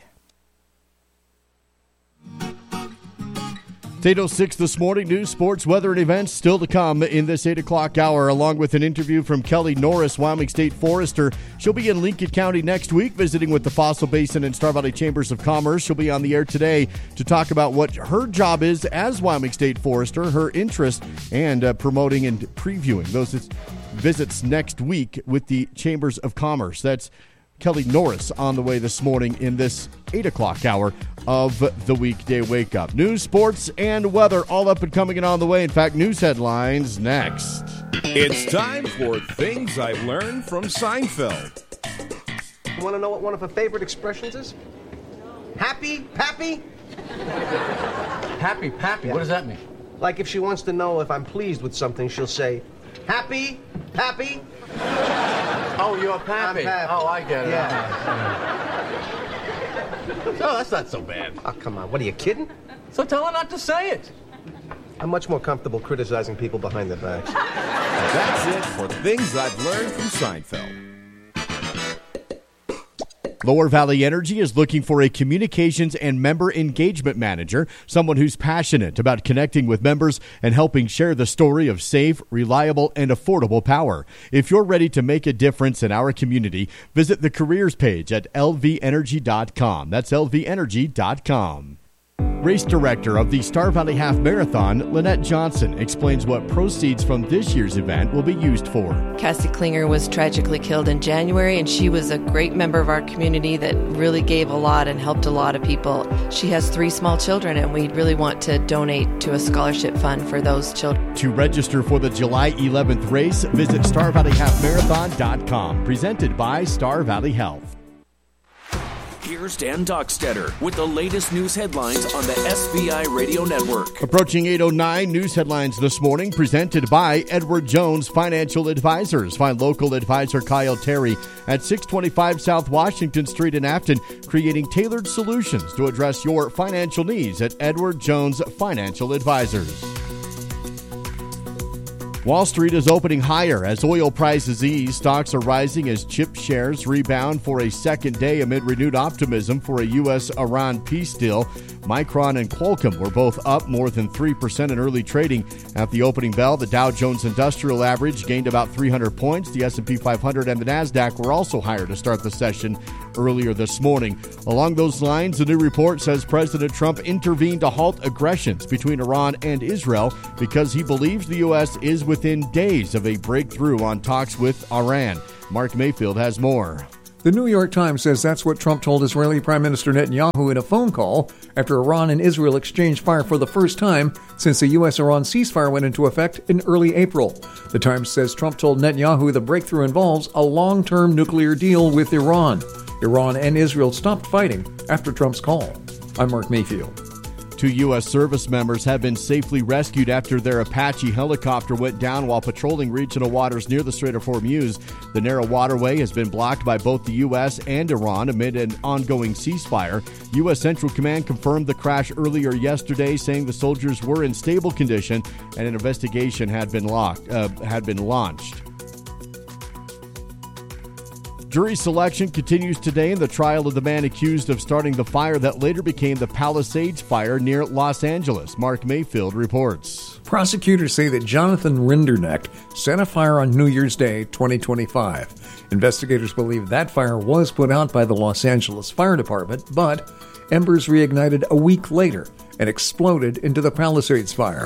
[SPEAKER 1] It's eight oh six this morning. News, sports, weather, and events still to come in this eight o'clock hour, along with an interview from Kelly Norris, Wyoming State Forester. She'll be in Lincoln County next week, visiting with the Fossil Basin and Star Valley Chambers of Commerce. She'll be on the air today to talk about what her job is as Wyoming State Forester, her interest, and uh, promoting and previewing those visits next week with the Chambers of Commerce. That's Kelly Norris on the way this morning in this eight o'clock hour of the weekday wake up. News, sports, and weather all up and coming and on the way. In fact, news headlines next.
[SPEAKER 2] It's time for Things I've Learned from Seinfeld.
[SPEAKER 22] You want to know what one of her favorite expressions is? Happy, Pappy?
[SPEAKER 23] Happy, Pappy?
[SPEAKER 22] Yeah.
[SPEAKER 23] What does that mean?
[SPEAKER 22] Like if she wants to know if I'm pleased with something, she'll say, Happy, Pappy?
[SPEAKER 23] Oh, you're Pappy.
[SPEAKER 22] Pappy.
[SPEAKER 23] Oh, I get it.
[SPEAKER 22] Yeah.
[SPEAKER 23] Oh, that's not so bad.
[SPEAKER 22] Oh, come on. What, are you kidding?
[SPEAKER 23] So tell her not to say it.
[SPEAKER 22] I'm much more comfortable criticizing people behind their backs.
[SPEAKER 2] That's it for Things I've Learned from Seinfeld.
[SPEAKER 1] Lower Valley Energy is looking for a communications and member engagement manager, someone who's passionate about connecting with members and helping share the story of safe, reliable, and affordable power. If you're ready to make a difference in our community, visit the careers page at L V energy dot com. That's L V energy dot com. Race director of the Star Valley Half Marathon, Lynette Johnson, explains what proceeds from this year's event will be used for.
[SPEAKER 24] Cassie Klinger was tragically killed in January, and she was a great member of our community that really gave a lot and helped a lot of people. She has three small children, and we really want to donate to a scholarship fund for those children.
[SPEAKER 1] To register for the July eleventh race, visit star valley half marathon dot com. Presented by Star Valley Health.
[SPEAKER 7] Here's Dan Dockstetter with the latest news headlines on the S V I Radio Network.
[SPEAKER 1] Approaching eight oh nine, news headlines this morning presented by Edward Jones Financial Advisors. Find local advisor Kyle Terry at six twenty-five South Washington Street in Afton, creating tailored solutions to address your financial needs at Edward Jones Financial Advisors. Wall Street is opening higher as oil prices ease. Stocks are rising as chip shares rebound for a second day amid renewed optimism for a U S Iran peace deal. Micron and Qualcomm were both up more than three percent in early trading. At the opening bell, the Dow Jones Industrial Average gained about three hundred points. The S and P five hundred and the NASDAQ were also higher to start the session earlier this morning. Along those lines, the new report says President Trump intervened to halt aggressions between Iran and Israel because he believes the U S is within days of a breakthrough on talks with Iran. Mark Mayfield has more.
[SPEAKER 25] The New York Times says that's what Trump told Israeli Prime Minister Netanyahu in a phone call after Iran and Israel exchanged fire for the first time since the U S Iran ceasefire went into effect in early April. The Times says Trump told Netanyahu the breakthrough involves a long-term nuclear deal with Iran. Iran and Israel stopped fighting after Trump's call. I'm Mark Mayfield.
[SPEAKER 1] Two U S service members have been safely rescued after their Apache helicopter went down while patrolling regional waters near the Strait of Hormuz. The narrow waterway has been blocked by both the U S and Iran amid an ongoing ceasefire. U S Central Command confirmed the crash earlier yesterday, saying the soldiers were in stable condition and an investigation had been locked, uh, had been launched. Jury selection continues today in the trial of the man accused of starting the fire that later became the Palisades fire near Los Angeles. Mark Mayfield reports.
[SPEAKER 25] Prosecutors say that Jonathan Rinderneck set a fire on New Year's Day, twenty twenty-five. Investigators believe that fire was put out by the Los Angeles Fire Department, but embers reignited a week later and exploded into the Palisades fire.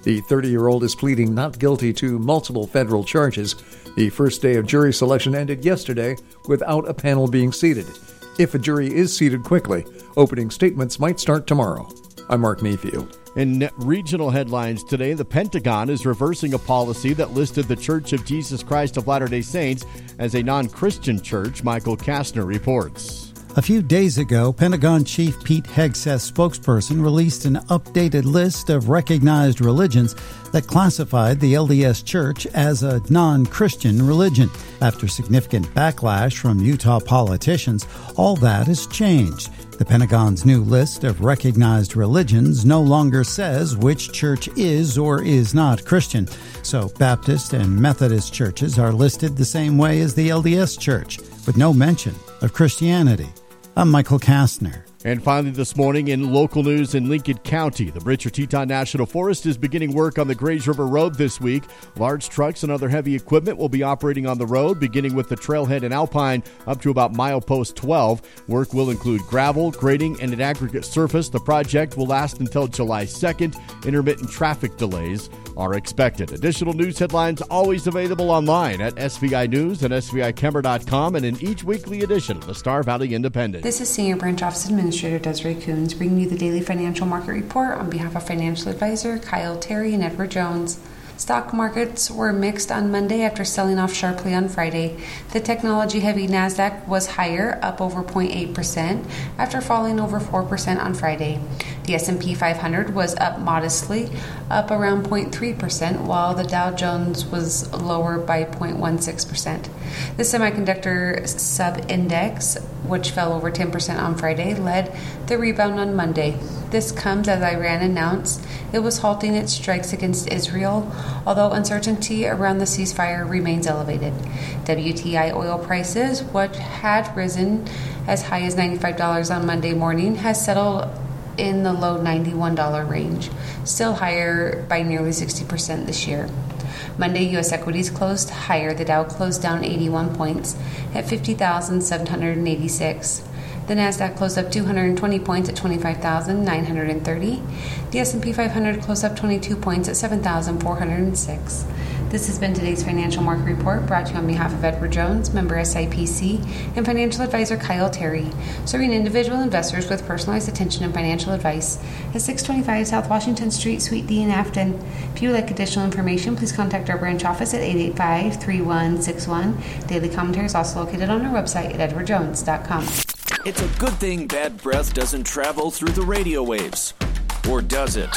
[SPEAKER 25] The thirty-year-old is pleading not guilty to multiple federal charges. The first day of jury selection ended yesterday without a panel being seated. If a jury is seated quickly, opening statements might start tomorrow. I'm Mark Mayfield.
[SPEAKER 1] In regional headlines today, the Pentagon is reversing a policy that listed the Church of Jesus Christ of Latter-day Saints as a non-Christian church. Michael Kastner reports.
[SPEAKER 10] A few days ago, Pentagon Chief Pete Hegseth's spokesperson released an updated list of recognized religions that classified the L D S Church as a non-Christian religion. After significant backlash from Utah politicians, all that has changed. The Pentagon's new list of recognized religions no longer says which church is or is not Christian. So Baptist and Methodist churches are listed the same way as the L D S Church, with no mention of Christianity. I'm Michael Kastner.
[SPEAKER 1] And finally this morning in local news in Lincoln County, the Bridger Teton National Forest is beginning work on the Grays River Road this week. Large trucks and other heavy equipment will be operating on the road, beginning with the trailhead in Alpine up to about milepost twelve. Work will include gravel, grading, and an aggregate surface. The project will last until July second. Intermittent traffic delays are expected. Additional news headlines always available online at S V I News and S V I Kemmer dot com and in each weekly edition of the Star Valley Independent.
[SPEAKER 3] This is Senior Branch Office Administrator Desiree Coons bringing you the daily financial market report on behalf of financial advisor Kyle Terry and Edward Jones. Stock markets were mixed on Monday after selling off sharply on Friday. The technology-heavy NASDAQ was higher, up over zero point eight percent, after falling over four percent on Friday. The S and P five hundred was up modestly, up around zero point three percent, while the Dow Jones was lower by zero point one six percent. The semiconductor sub-index, which fell over ten percent on Friday, led the rebound on Monday. This comes as Iran announced it was halting its strikes against Israel, although uncertainty around the ceasefire remains elevated. W T I oil prices, which had risen as high as ninety-five dollars on Monday morning, has settled in the low ninety-one dollars range, still higher by nearly sixty percent this year. Monday, U S equities closed higher. The Dow closed down eighty-one points at fifty thousand seven hundred eighty-six. The NASDAQ closed up two hundred twenty points at twenty-five thousand nine hundred thirty. The S and P five hundred closed up twenty-two points at seven thousand four hundred six. This has been today's financial market report brought to you on behalf of Edward Jones, member S I P C, and financial advisor Kyle Terry, serving individual investors with personalized attention and financial advice at six twenty-five South Washington Street, Suite D in Afton. If you would like additional information, please contact our branch office at eight eight five, three one six one. Daily commentary is also located on our website at edward jones dot com.
[SPEAKER 7] It's a good thing bad breath doesn't travel through the radio waves. Or does it?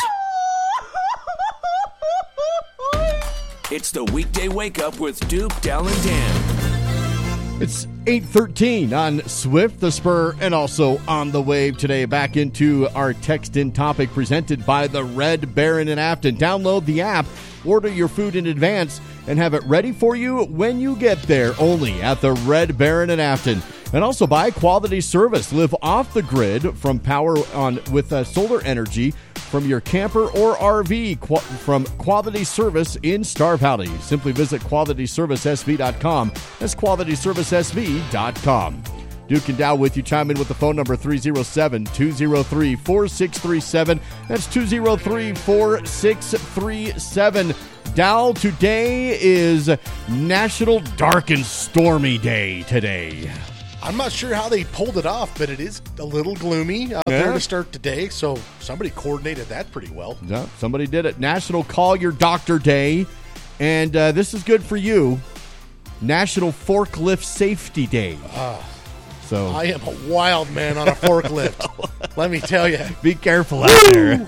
[SPEAKER 7] It's the weekday wake up with Duke, Dal, and Dan.
[SPEAKER 1] It's eight thirteen on Swift, the Spur, and also on the Wave today. Back into our text-in topic presented by the Red Baron in Afton. Download the app, order your food in advance, and have it ready for you when you get there, only at the Red Baron in Afton. And also buy quality service. Live off the grid from power on with uh, solar energy from your camper or R V qu- from Quality Service in Star Valley. Simply visit quality service s v dot com. That's quality service s v dot com. Duke and Dow with you. Chime in with the phone number three oh seven, two oh three, four six three seven. That's two oh three, four six three seven. Dow, today is National Dark and Stormy Day today.
[SPEAKER 17] I'm not sure how they pulled it off, but it is a little gloomy out
[SPEAKER 1] Yeah.
[SPEAKER 17] there to start today, so somebody coordinated that pretty well.
[SPEAKER 1] Yeah, somebody did it. National Call Your Doctor Day, and uh, this is good for you. National Forklift Safety Day.
[SPEAKER 17] Uh,
[SPEAKER 1] so
[SPEAKER 17] I am a wild man on a forklift. Let me tell you.
[SPEAKER 1] Be careful out there.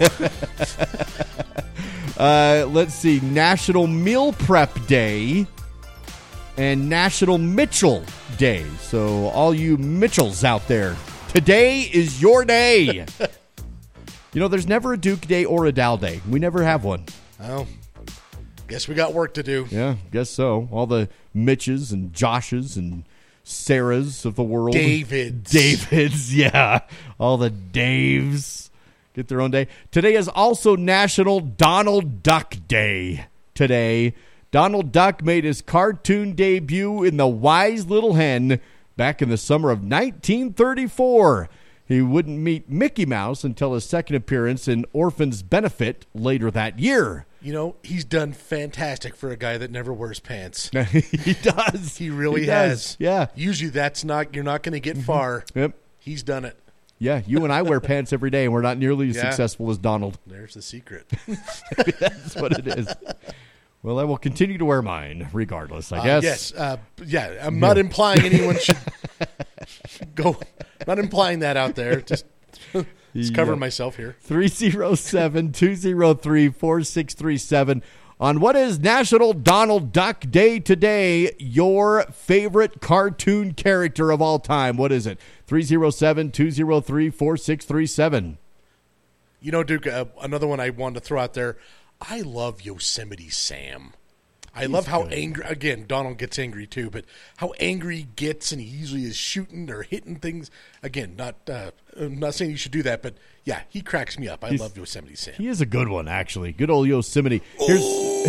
[SPEAKER 1] uh, let's see. National Meal Prep Day and National Mitchell Day. So all you Mitchells out there, today is your day. You know, there's never a Duke Day or a Dow Day. We never have one.
[SPEAKER 17] Well, guess we got work to do.
[SPEAKER 1] Yeah, guess so. All the Mitches and Joshes and Sarahs of the world.
[SPEAKER 17] Davids.
[SPEAKER 1] Davids, yeah. All the Daves get their own day. Today is also National Donald Duck Day. Today, Donald Duck made his cartoon debut in The Wise Little Hen back in the summer of nineteen thirty-four. He wouldn't meet Mickey Mouse until his second appearance in Orphan's Benefit later that year.
[SPEAKER 17] You know, he's done fantastic for a guy that never wears pants.
[SPEAKER 1] He does.
[SPEAKER 17] He really
[SPEAKER 1] He
[SPEAKER 17] has.
[SPEAKER 1] does. Yeah.
[SPEAKER 17] Usually that's not, you're not going to get far.
[SPEAKER 1] Yep.
[SPEAKER 17] He's done it.
[SPEAKER 1] Yeah, you and I wear pants every day, and we're not nearly as
[SPEAKER 17] Yeah.
[SPEAKER 1] successful as Donald.
[SPEAKER 17] There's the secret.
[SPEAKER 1] Maybe that's what it is. Well, I will continue to wear mine regardless, I
[SPEAKER 17] Uh,
[SPEAKER 1] guess.
[SPEAKER 17] yes. Uh, yeah, I'm not implying anyone should go. Not implying that out there. Just, just covering
[SPEAKER 1] Yeah.
[SPEAKER 17] myself here.
[SPEAKER 1] three oh seven, two oh three, four six three seven. On what is National Donald Duck Day today, your favorite cartoon character of all time, what is it? three oh seven, two oh three, four six three seven.
[SPEAKER 17] You know, Duke, uh, another one I wanted to throw out there. I love Yosemite Sam. I
[SPEAKER 1] He's
[SPEAKER 17] love how
[SPEAKER 1] good.
[SPEAKER 17] angry, again, Donald gets angry too, but how angry he gets, and he usually is shooting or hitting things. Again, not uh, I'm not saying you should do that, but yeah, he cracks me up. I
[SPEAKER 1] He's-
[SPEAKER 17] love Yosemite Sam.
[SPEAKER 1] He is a good one, actually. Good old Yosemite. Here's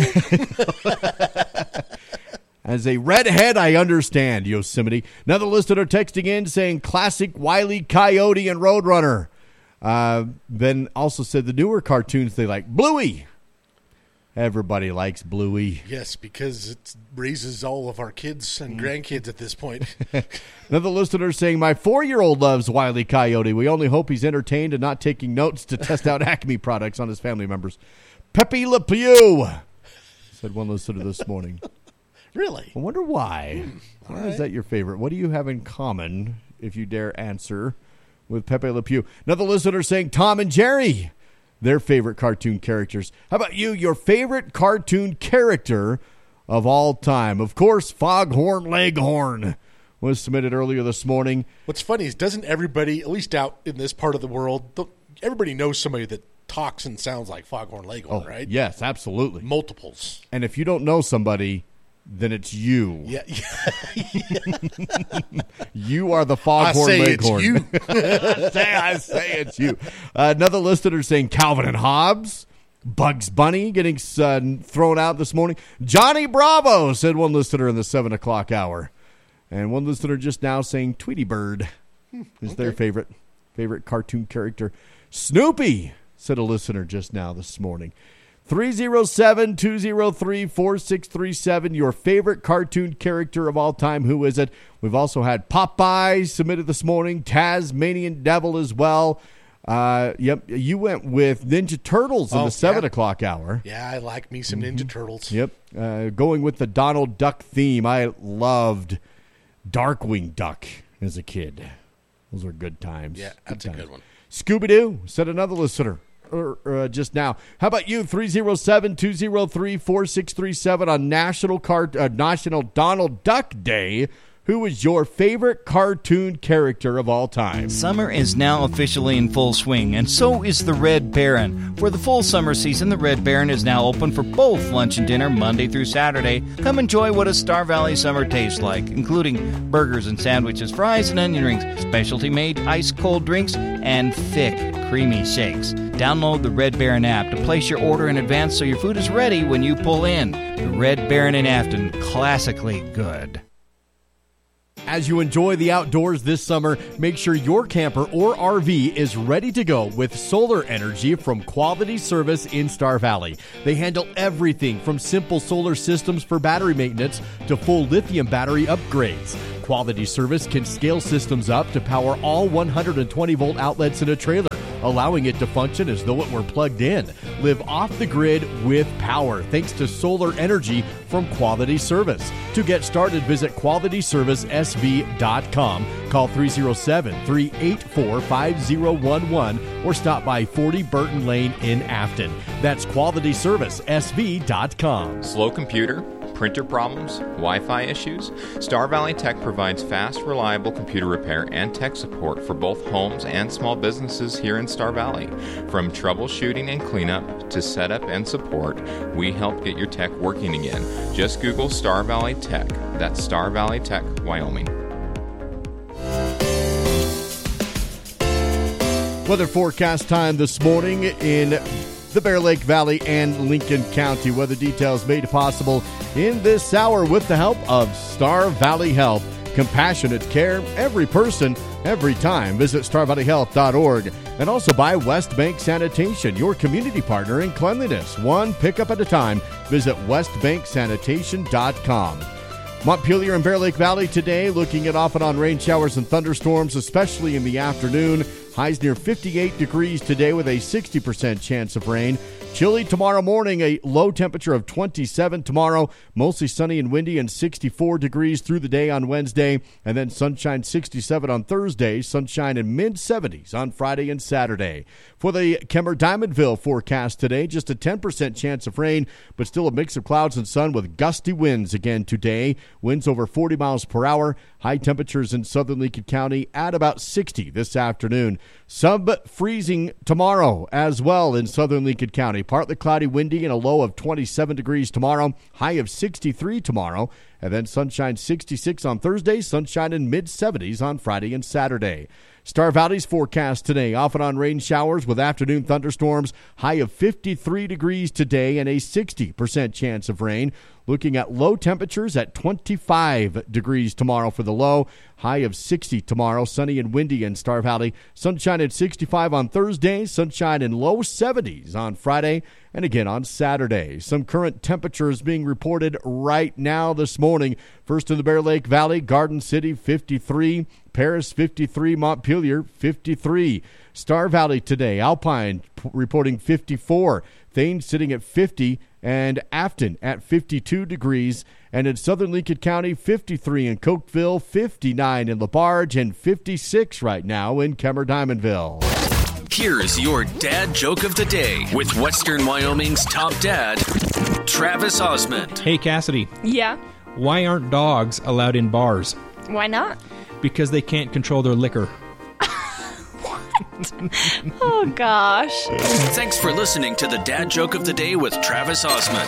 [SPEAKER 1] As a redhead, I understand, Yosemite. Another listener texting in saying classic Wile E. Coyote and Roadrunner. Uh, then also said the newer cartoons they like. Bluey. Everybody likes Bluey.
[SPEAKER 17] Yes, because it raises all of our kids and grandkids at this point.
[SPEAKER 1] Another listener saying, my four-year-old loves Wile E. Coyote. We only hope he's entertained and not taking notes to test out Acme products on his family members. Pepe Le Pew, said one listener this morning.
[SPEAKER 17] Really?
[SPEAKER 1] I wonder why. Why
[SPEAKER 17] right.
[SPEAKER 1] is that your favorite? What do you have in common, if you dare answer, with Pepe Le Pew? Another listener saying Tom and Jerry, their favorite cartoon characters. How about you, your favorite cartoon character of all time? Of course, Foghorn Leghorn was submitted earlier this morning.
[SPEAKER 17] What's funny is doesn't everybody, at least out in this part of the world, don't- everybody knows somebody that talks and sounds like Foghorn Leghorn,
[SPEAKER 1] Oh,
[SPEAKER 17] right?
[SPEAKER 1] yes, absolutely.
[SPEAKER 17] Multiples.
[SPEAKER 1] And if you don't know somebody, then it's you.
[SPEAKER 17] Yeah.
[SPEAKER 1] You are the Foghorn
[SPEAKER 17] I say it's
[SPEAKER 1] Leghorn.
[SPEAKER 17] you.
[SPEAKER 1] say, I say it's you. Uh, another listener saying Calvin and Hobbes. Bugs Bunny getting uh, thrown out this morning. Johnny Bravo, said one listener in the seven o'clock hour. And one listener just now saying Tweety Bird is
[SPEAKER 17] okay.
[SPEAKER 1] their favorite favorite cartoon character. Snoopy, said a listener just now this morning. three oh seven, two oh three, four six three seven, your favorite cartoon character of all time. Who is it? We've also had Popeye submitted this morning, Tasmanian Devil as well. Uh, yep, you went with Ninja Turtles in
[SPEAKER 17] Oh,
[SPEAKER 1] the seven
[SPEAKER 17] yeah.
[SPEAKER 1] o'clock hour.
[SPEAKER 17] Yeah, I like me some Ninja Turtles.
[SPEAKER 1] Yep, uh, going with the Donald Duck theme. I loved Darkwing Duck as a kid. Those were good times.
[SPEAKER 17] Yeah,
[SPEAKER 1] Good
[SPEAKER 17] that's a
[SPEAKER 1] times.
[SPEAKER 17] good one.
[SPEAKER 1] Scooby-Doo, said another listener er, uh, just now. How about you? three oh seven, two oh three, four six three seven on National Cart- uh, National Donald Duck Day. Who is your favorite cartoon character of all time?
[SPEAKER 5] Summer is now officially in full swing, and so is the Red Baron. For the full summer season, the Red Baron is now open for both lunch and dinner Monday through Saturday. Come enjoy what a Star Valley summer tastes like, including burgers and sandwiches, fries and onion rings, specialty-made ice-cold drinks, and thick, creamy shakes. Download the Red Baron app to place your order in advance so your food is ready when you pull in. The Red Baron in Afton, classically good.
[SPEAKER 1] As you enjoy the outdoors this summer, make sure your camper or R V is ready to go with solar energy from Quality Service in Star Valley. They handle everything from simple solar systems for battery maintenance to full lithium battery upgrades. Quality Service can scale systems up to power all one hundred twenty volt outlets in a trailer, allowing it to function as though it were plugged in. Live off the grid with power thanks to solar energy from Quality Service. To get started, visit quality service s v dot com. Call three oh seven, three eight four, five oh one one or stop by forty Burton Lane in Afton. That's quality service s v dot com.
[SPEAKER 6] Slow computer, printer problems, Wi-Fi issues? Star Valley Tech provides fast, reliable computer repair and tech support for both homes and small businesses here in Star Valley. From troubleshooting and cleanup to setup and support, we help get your tech working again. Just Google Star Valley Tech. That's Star Valley Tech, Wyoming.
[SPEAKER 1] Weather forecast time this morning in the Bear Lake Valley and Lincoln County. Weather details made possible in this hour with the help of Star Valley Health. Compassionate care, every person every time. Visit star valley health dot org. And also by West Bank Sanitation, your community partner in cleanliness. One pickup at a time. Visit west bank sanitation dot com. Montpelier and Bear Lake Valley today, looking at off and on rain showers and thunderstorms, especially in the afternoon. Highs near fifty-eight degrees today with a sixty percent chance of rain. Chilly tomorrow morning, a low temperature of twenty-seven tomorrow. Mostly sunny and windy and sixty-four degrees through the day on Wednesday. And then sunshine sixty-seven on Thursday. Sunshine in mid-seventies on Friday and Saturday. For the Kemmer Diamondville forecast today, just a ten percent chance of rain, but still a mix of clouds and sun with gusty winds again today. Winds over forty miles per hour. High temperatures in southern Lincoln County at about sixty this afternoon. Sub-freezing tomorrow as well in southern Lincoln County. Partly cloudy, windy, and a low of twenty-seven degrees tomorrow. High of sixty-three tomorrow. And then sunshine sixty-six on Thursday. Sunshine in mid-seventies on Friday and Saturday. Star Valley's forecast today, off and on rain showers with afternoon thunderstorms. High of fifty-three degrees today and a sixty percent chance of rain. Looking at low temperatures at twenty-five degrees tomorrow for the low. High of sixty tomorrow. Sunny and windy in Star Valley. Sunshine at sixty-five on Thursday. Sunshine in low seventies on Friday. And again on Saturday. Some current temperatures being reported right now this morning. First in the Bear Lake Valley, Garden City fifty-three. Paris fifty-three. Montpelier fifty-three. Star Valley today, Alpine p- reporting fifty-four. Thames sitting at fifty. And Afton at fifty-two degrees. And in southern Lincoln County, fifty-three in Cokeville, fifty-nine in LaBarge, and fifty-six right now in Kemmer Diamondville.
[SPEAKER 7] Here's your dad joke of the day with Western Wyoming's top dad, Travis Osmond.
[SPEAKER 4] Hey, Cassidy.
[SPEAKER 8] Yeah?
[SPEAKER 4] Why aren't dogs allowed in bars?
[SPEAKER 8] Why not?
[SPEAKER 4] Because they can't control their liquor.
[SPEAKER 8] Oh, gosh.
[SPEAKER 7] Thanks for listening to the Dad Joke of the Day with Travis Osmond.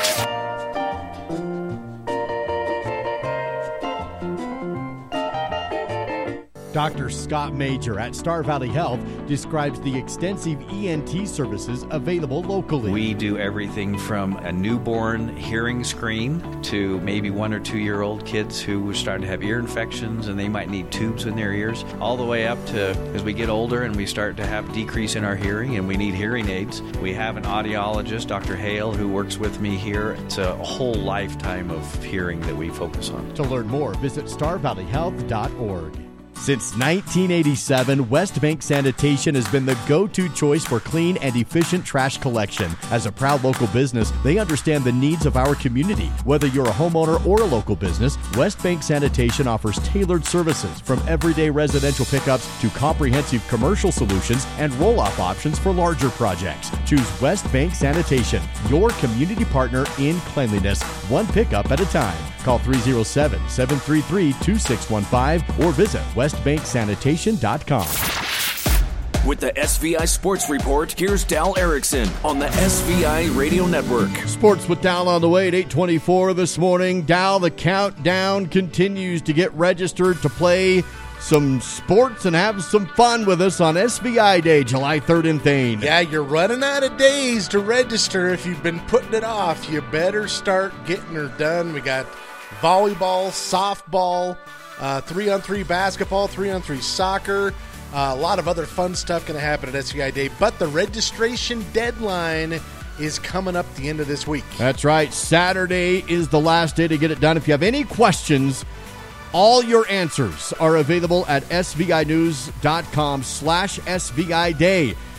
[SPEAKER 1] Doctor Scott Major at Star Valley Health describes the extensive E N T services available locally.
[SPEAKER 9] We do everything from a newborn hearing screen to maybe one or two year old kids who are starting to have ear infections and they might need tubes in their ears, all the way up to as we get older and we start to have decrease in our hearing and we need hearing aids. We have an audiologist, Doctor Hale, who works with me here. It's a whole lifetime of hearing that we focus on.
[SPEAKER 1] To learn more, visit star valley health dot org. Since nineteen eighty-seven, West Bank Sanitation has been the go-to choice for clean and efficient trash collection. As a proud local business, they understand the needs of our community. Whether you're a homeowner or a local business, West Bank Sanitation offers tailored services from everyday residential pickups to comprehensive commercial solutions and roll-off options for larger projects. Choose West Bank Sanitation, your community partner in cleanliness, one pickup at a time. Call three oh seven, seven three three, two six one five or visit west bank sanitation dot com.
[SPEAKER 7] With the S V I Sports Report, here's Dal Erickson on the S V I Radio Network.
[SPEAKER 1] Sports with Dal on the way at eight twenty-four this morning. Dal, the countdown continues to get registered to play some sports and have some fun with us on S V I Day, July third in Thane.
[SPEAKER 17] Yeah, you're running out of days to register. If you've been putting it off, you better start getting her done. We got volleyball, softball, uh, three-on-three basketball, three-on-three soccer, uh, a lot of other fun stuff going to happen at S V I Day. But the registration deadline is coming up the end of this week.
[SPEAKER 1] That's right. Saturday is the last day to get it done. If you have any questions, all your answers are available at s v i news dot com slash S V I Day.